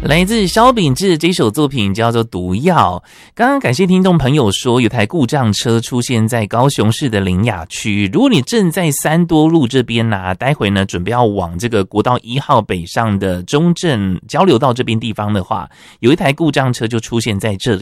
来自萧秉治这首作品叫做《毒药》。刚刚感谢听众朋友说，有台故障车出现在高雄市的苓雅区。如果你正在三多路这边待会呢准备要往这个国道1号北上的中正交流道这边地方的话，有一台故障车就出现在这里。